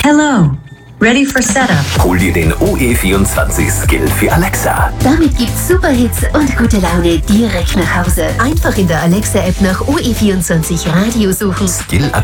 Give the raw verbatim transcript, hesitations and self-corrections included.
Hello. Ready for setup. Hol dir den O E vierundzwanzig Skill für Alexa. Damit gibt's Superhits und gute Laune direkt nach Hause. Einfach in der Alexa-App nach O E vierundzwanzig Radio suchen. Skill